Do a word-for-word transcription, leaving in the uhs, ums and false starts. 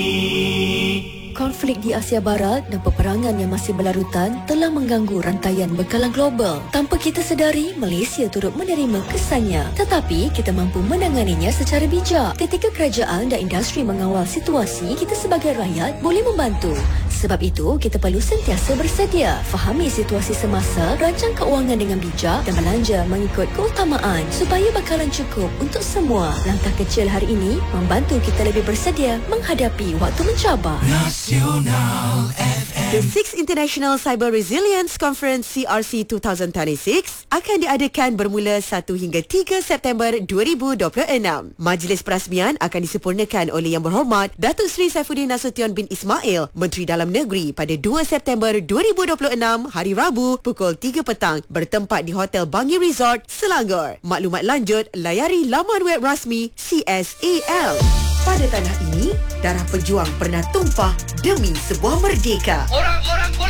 Konflik di Asia Barat dan peperangan yang masih berlarutan telah mengganggu rantaian bekalan global. Tanpa kita sedari, Malaysia turut menerima kesannya. Tetapi kita mampu menanganinya secara bijak. Ketika kerajaan dan industri mengawal situasi, kita sebagai rakyat boleh membantu. Sebab itu, kita perlu sentiasa bersedia. Fahami situasi semasa, rancang keuangan dengan bijak dan belanja mengikut keutamaan supaya bekalan cukup untuk semua. Langkah kecil hari ini membantu kita lebih bersedia menghadapi waktu mencabar. Nasional F M. The Sixth International Cyber Resilience Conference C R C dua ribu dua puluh enam akan diadakan bermula satu hingga tiga September dua ribu dua puluh enam. Majlis perasmian akan disempurnakan oleh Yang Berhormat Datuk Seri Saifuddin Nasution bin Ismail, Menteri Dalam Negeri, pada dua September dua ribu dua puluh enam, hari Rabu, pukul tiga petang, bertempat di Hotel Bangi Resort, Selangor. Maklumat lanjut, layari laman web rasmi C S A L. Pada tanah ini, darah pejuang pernah tumpah demi sebuah merdeka. Orang-orang